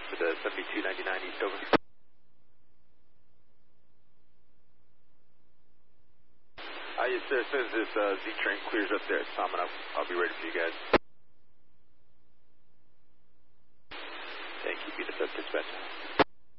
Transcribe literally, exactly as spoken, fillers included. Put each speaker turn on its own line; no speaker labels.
for the seventy-two ninety-nine East over. Uh, yes, sir. As soon as this uh, Z train clears up there at Salmon, I'll, I'll be ready for you guys. Thank you. Be the best dispatcher.